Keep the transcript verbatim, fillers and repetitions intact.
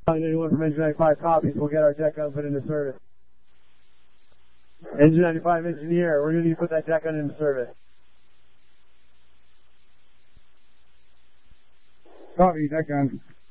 Anyone from Engine ninety-five copies, we'll get our deck gun put into service. Engine ninety-five engineer, we're going to need to put that deck gun into service. Copy, deck gun.